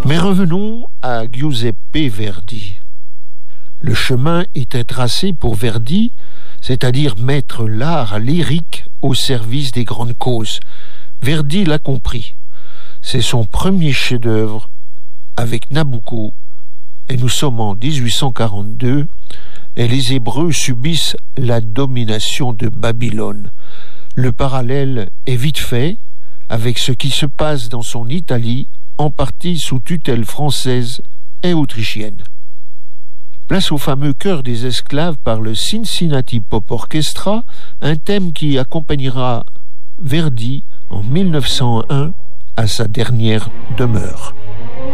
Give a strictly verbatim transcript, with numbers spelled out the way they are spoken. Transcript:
Mais revenons à Giuseppe Verdi. Le chemin était tracé pour Verdi, c'est-à-dire mettre l'art lyrique au service des grandes causes. Verdi l'a compris. C'est son premier chef-d'œuvre avec Nabucco, et nous sommes en dix-huit cent quarante-deux, et les Hébreux subissent la domination de Babylone. Le parallèle est vite fait avec ce qui se passe dans son Italie, en partie sous tutelle française et autrichienne. Place au fameux Chœur des esclaves par le Cincinnati Pop Orchestra, un thème qui accompagnera Verdi en mille neuf cent un à sa dernière demeure.